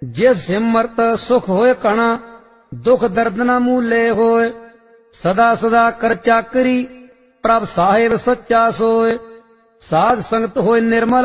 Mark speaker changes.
Speaker 1: ਜਿਸ ਸਿਮਰਤ ਸੁਖ ਹੋਏ ਕਣਾ, ਦੁਖ ਦਰਦ ਨਾ ਮੂਲੇ ਹੋਏ। ਸਦਾ ਸਦਾ ਕਰ ਚਾਕਰੀ, ਪ੍ਰਭ ਸਾਹਿਬ ਸੱਚਾ ਸੋਏ। ਸਾਧ ਸੰਗਤ ਹੋਏ ਨਿਰਮਲ,